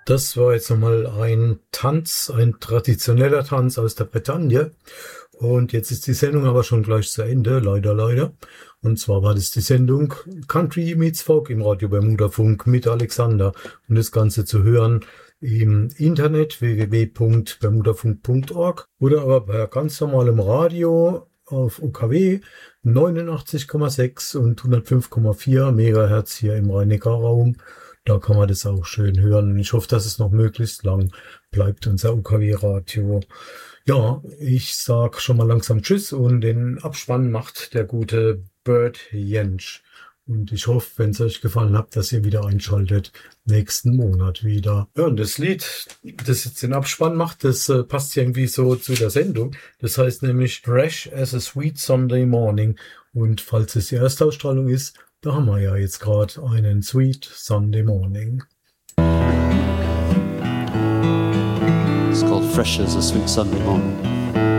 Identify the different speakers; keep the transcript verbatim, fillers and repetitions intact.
Speaker 1: Das war jetzt nochmal ein Tanz, ein traditioneller Tanz aus der Bretagne. Und jetzt ist die Sendung aber schon gleich zu Ende, leider, leider. Und zwar war das die Sendung Country meets Folk im Radio Bermudafunk mit Alexander. Und das Ganze zu hören im Internet w w w punkt bermudafunk punkt org oder aber bei ganz normalem Radio auf U K W neunundachtzig Komma sechs und hundertfünf Komma vier Megahertz hier im Rhein-Neckar-Raum. Da kann man das auch schön hören. Und ich hoffe, dass es noch möglichst lang bleibt, unser U K W-Radio. Ja, ich sag schon mal langsam Tschüss und den Abspann macht der gute Bert Jentsch. Und ich hoffe, wenn es euch gefallen hat, dass ihr wieder einschaltet, nächsten Monat wieder. Ja, und das Lied, das jetzt den Abspann macht, das äh, passt irgendwie so zu der Sendung. Das heißt nämlich Fresh as a Sweet Sunday Morning. Und falls es die Erstausstrahlung ist, da haben wir ja jetzt gerade einen Sweet Sunday Morning.
Speaker 2: It's called Fresh as a Sweet Sunday Morning.